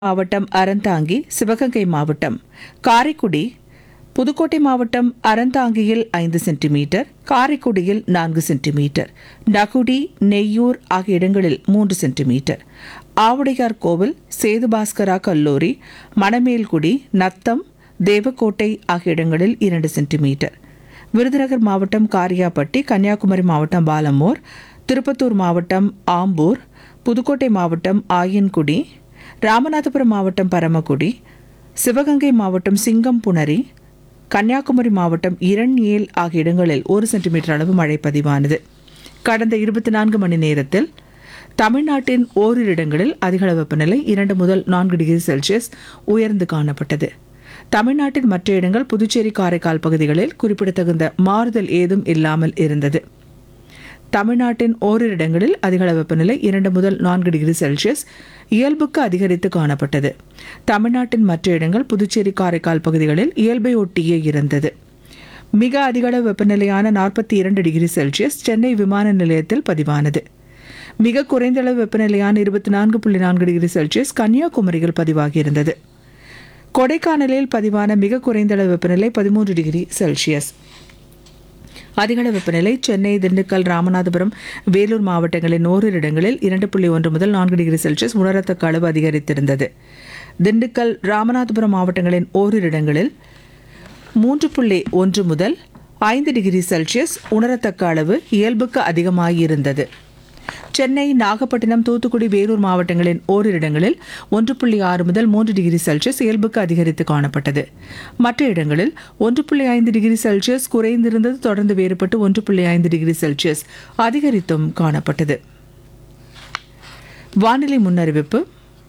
மாவட்டம் அறந்தாங்கி, சிவகங்கை மாவட்டம் காரைக்குடி, புதுக்கோட்டை மாவட்டம் அறந்தாங்கியில் 5 சென்டிமீட்டர், காரைக்குடியில் 4 சென்டிமீட்டர், நகுடி, நெய்யூர் ஆகிய இடங்களில் 3 சென்டிமீட்டர், ஆவுடையார் கோவில், சேதுபாஸ்கரா கல்லூரி, மணமேல்குடி, நத்தம், தேவக்கோட்டை ஆகிய இடங்களில் 2 சென்டிமீட்டர், விருதுநகர் மாவட்டம் காரியாபட்டி, கன்னியாகுமரி மாவட்டம் பாலமூர், திருப்பத்தூர் மாவட்டம் ஆம்பூர், புதுக்கோட்டை மாவட்டம் ஆயன்குடி, ராமநாதபுரம் மாவட்டம் பரமக்குடி, சிவகங்கை மாவட்டம் சிங்கம்புணரி, கன்னியாகுமரி மாவட்டம் இரண்யேல் ஆகிய இடங்களில் 1 சென்டிமீட்டர் அளவு மழை பதிவானது. கடந்த 24 மணி நேரத்தில் தமிழ்நாட்டின் ஓரிரு இடங்களில் அதிகளவு வெப்பநிலை 2 முதல் 4 டிகிரி செல்சியஸ் உயர்ந்து காணப்பட்டது. தமிழ்நாட்டின் மற்ற இடங்கள், புதுச்சேரி, காரைக்கால் பகுதிகளில் குறிப்பிடத்தகுந்த மாறுதல் ஏதும் இல்லாமல் இருந்தது. தமிழ்நாட்டின் ஓரிரு இடங்களில் அதிகளவு வெப்பநிலை 2 முதல் 4 டிகிரி செல்சியஸ் இயல்புக்கு அதிகரித்து காணப்பட்டது. தமிழ்நாட்டின் மற்ற இடங்கள், புதுச்சேரி, காரைக்கால் பகுதிகளில் இயல்பை ஒட்டியே இருந்தது. மிக அதிகளவு வெப்பநிலையான 42 டிகிரி செல்சியஸ் சென்னை விமான நிலையத்தில் பதிவானது. மிக குறைந்த அளவு வெப்பநிலையான 24.4 டிகிரி செல்சியஸ் கன்னியாகுமரியில் பதிவாகியிருந்தது. கொடைக்கானலில் பதிவான மிக குறைந்த அளவு வெப்பநிலை 13 டிகிரி செல்சியஸ். அதிகளவு வெப்பநிலை சென்னை, திண்டுக்கல், ராமநாதபுரம், வேலூர் மாவட்டங்களின் ஓரிரு இடங்களில் 2.1 முதல் 4 டிகிரி செல்சியஸ் உணரத்தக்க அளவு அதிகரித்திருந்தது. திண்டுக்கல், ராமநாதபுரம் மாவட்டங்களின் ஓரிரு இடங்களில் 3.1 முதல் 5 டிகிரி செல்சியஸ் உணரத்தக்க அளவு இயல்புக்கு அதிகமாகியிருந்தது. சென்னை, நாகப்பட்டினம், தூத்துக்குடி, வேலூர் மாவட்டங்களின் ஓரிரு இடங்களில் 1.6 முதல் 3 டிகிரி செல்சியஸ் இயல்புக்கு அதிகரித்து காணப்பட்டது. மற்ற இடங்களில் 1.5 டிகிரி செல்சியஸ் குறைந்திருந்தது தொடர்ந்து வேறுபட்டு 1.5 டிகிரி செல்சியஸ் அதிகரித்தும் காணப்பட்டது. வானிலை முன்னறிவிப்பு.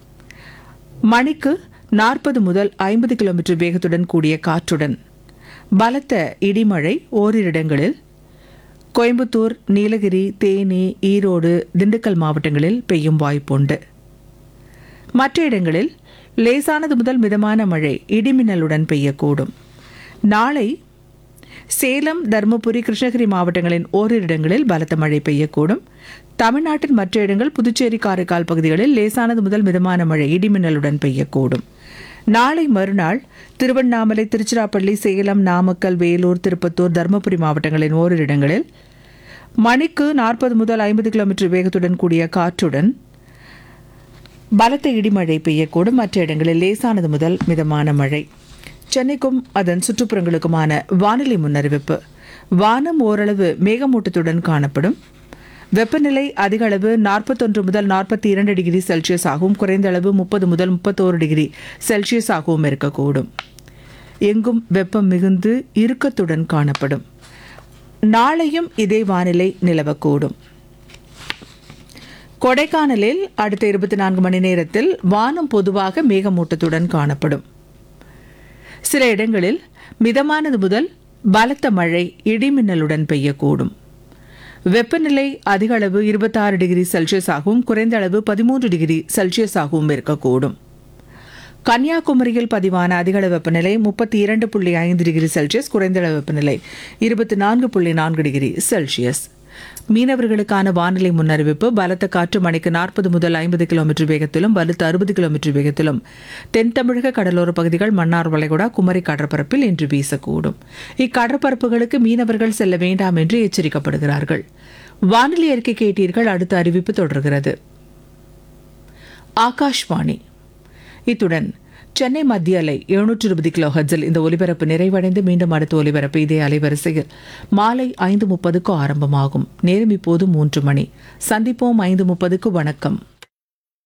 மணிக்கு 40 முதல் 50 கிலோமீட்டர் வேகத்துடன் கூடிய காற்றுடன் பலத்த இடிமழை ஓரிரு இடங்களில் கோயம்புத்தூர், நீலகிரி, தேனி, ஈரோடு, திண்டுக்கல் மாவட்டங்களில் பெய்யும் வாய்ப்புண்டு. மற்ற இடங்களில் லேசானது முதல் மிதமான மழை இடிமின்னலுடன் பெய்யக்கூடும். நாளை சேலம், தருமபுரி, கிருஷ்ணகிரி மாவட்டங்களின் ஓரிரு இடங்களில் பலத்த மழை பெய்யக்கூடும். தமிழ்நாட்டின் மற்ற இடங்கள், புதுச்சேரி, காரைக்கால் பகுதிகளில் லேசானது முதல் மிதமான மழை இடிமின்னலுடன் பெய்யக்கூடும். நாளை மறுநாள் திருவண்ணாமலை, திருச்சிராப்பள்ளி, சேலம், நாமக்கல், வேலூர், திருப்பத்தூர், தருமபுரி மாவட்டங்களின் ஓரிரு இடங்களில் மணிக்கு 40 முதல் 50 கிலோமீட்டர் வேகத்துடன் கூடிய காற்றுடன் பலத்த இடிமழை பெய்யக்கூடும். மற்ற இடங்களில் லேசானது முதல் மிதமான மழை. சென்னைக்கும் அதன் சுற்றுப்புறங்களுக்குமான வானிலை முன்னறிவிப்பு. வானம் ஓரளவு மேகமூட்டத்துடன் காணப்படும். வெப்பநிலை அதிக அளவு 41 முதல் 42 டிகிரி செல்சியஸ் ஆகவும், குறைந்த அளவு 30 முதல் 31 டிகிரி செல்சியஸ் ஆகவும் இருக்கக்கூடும். எங்கும் வெப்பம் மிகுந்து இறுக்கத்துடன் காணப்படும். நாளையும் இதே வானிலை நிலவக்கூடும். கொடைக்கானலில் அடுத்த 24 மணி நேரத்தில் வானம் பொதுவாக மேகமூட்டத்துடன் காணப்படும். சில இடங்களில் மிதமானது முதல் பலத்த மழை இடிமின்னலுடன் பெய்யக்கூடும். வெப்பநிலை அதிக அளவு 26 டிகிரி செல்சியஸ் ஆகவும், குறைந்த அளவு 13 டிகிரி செல்சியஸ் ஆகவும் இருக்கக்கூடும். கன்னியாகுமரியில் பதிவான அதிகளவு வெப்பநிலை 32.5 டிகிரி செல்சியஸ், குறைந்த அளவு வெப்பநிலை 24.4 டிகிரி செல்சியஸ். மீனவர்களுக்கான வானிலை முன்னறிவிப்பு. பலத்த காற்று மணிக்கு 40 முதல் 50 கிலோமீட்டர் வேகத்திலும், வலுத்த 60 கிலோமீட்டர் வேகத்திலும் தென் தமிழக கடலோர பகுதிகள், மன்னார் வளைகுடா, குமரி கடற்பரப்பில் இன்று வீசக்கூடும். இக்கடற்பரப்புகளுக்கு மீனவர்கள் செல்ல வேண்டாம் என்று எச்சரிக்கப்படுகிறார்கள். வானிலை அறிக்கை கேட்டீர்கள். அடுத்த அறிவிப்பு தொடர்கிறது. ஆகாஷ்வாணி. இத்துடன் சென்னை மத்திய அலை 720 கிலோ ஹெர்ட்ஸில் இந்த ஒலிபரப்பு நிறைவடைந்து மீண்டும் அடுத்த ஒலிபரப்பு இதே அலைவரிசையில் மாலை 5:30க்கு ஆரம்பமாகும். நேரம் இப்போது 3 மணி. சந்திப்போம் 5:30க்கு. வணக்கம்.